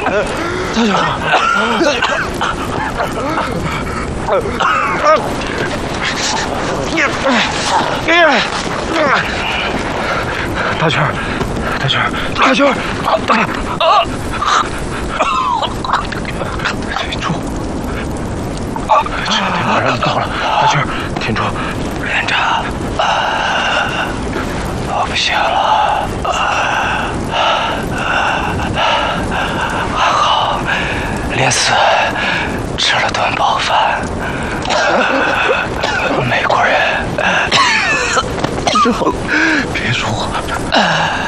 大舅，大舅，大舅，大舅，挺住！这得马上到了，大舅，挺住！连长，我不行了，还好，临死吃了顿饱饭。美国人，之后别说话。